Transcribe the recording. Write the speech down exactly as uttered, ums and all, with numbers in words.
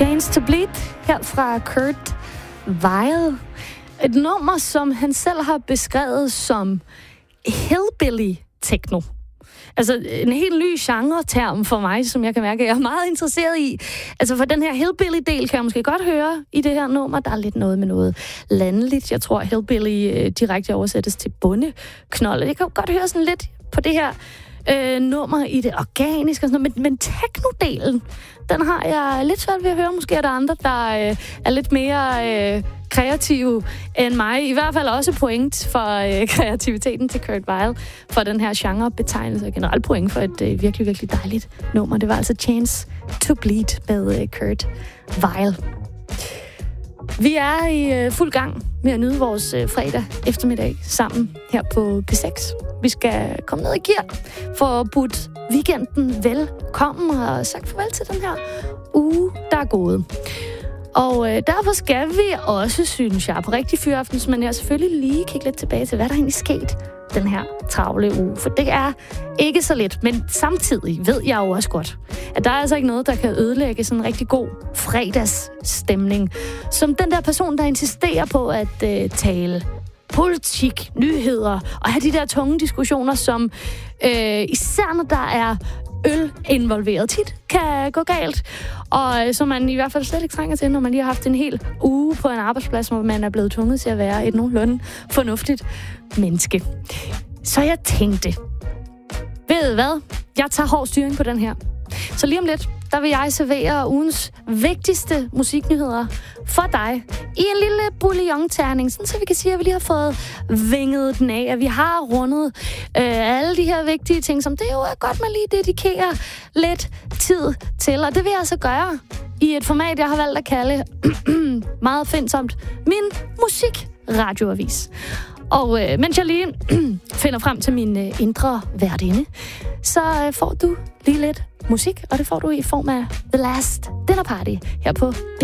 Chance to Bleed her fra Kurt Weill. Et nummer, som han selv har beskrevet som hillbilly techno. Altså en helt ny genre-term for mig, som jeg kan mærke, jeg er meget interesseret i. Altså for den her hillbilly-del kan jeg måske godt høre i det her nummer. Der er lidt noget med noget landligt. Jeg tror, hillbilly øh, direkte oversættes til bondeknold. Jeg kan godt høre sådan lidt på det her øh, nummer i det organiske. Og sådan noget. Men, men techno-delen, den har jeg lidt svært ved at høre. Måske er der andre, der øh, er lidt mere øh, kreative end mig. I hvert fald også point for øh, kreativiteten til Kurt Weill for den her genrebetegnelse. Generelt point for et øh, virkelig, virkelig dejligt nummer. Det var altså Chance to Bleed med øh, Kurt Weill. Vi er i øh, fuld gang med at nyde vores øh, fredag eftermiddag sammen her på P seks. Vi skal komme ned i gear for at putte weekenden velkommen og sagt farvel til den her uge, der er gået. Og øh, derfor skal vi også, synes jeg, på rigtig fyraftens, men jeg selvfølgelig lige kigge lidt tilbage til, hvad der egentlig sket den her travle uge. For det er ikke så let, men samtidig ved jeg jo også godt, at der er altså ikke noget, der kan ødelægge sådan en rigtig god fredagsstemning. Som den der person, der insisterer på at øh, tale politik, nyheder og have de der tunge diskussioner, som øh, især når der er øl involveret, tit kan gå galt. Og øh, som man i hvert fald slet ikke trænger til, når man lige har haft en hel uge på en arbejdsplads, hvor man er blevet tvunget til at være et nogenlunde fornuftigt menneske. Så jeg tænkte, ved I hvad? Jeg tager hård styring på den her. Så lige om lidt, der vil jeg servere ugens vigtigste musiknyheder for dig i en lille bouillon-terning, sådan så vi kan sige, at vi lige har fået vinget den af, at vi har rundet øh, alle de her vigtige ting, som det jo er godt, man lige dedikerer lidt tid til. Og det vil jeg altså gøre i et format, jeg har valgt at kalde meget findsomt min musikradioavis. Og øh, mens jeg lige finder frem til min øh, indre værtinde, så øh, får du lige lidt musik, og det får du i form af The Last Dinner Party her på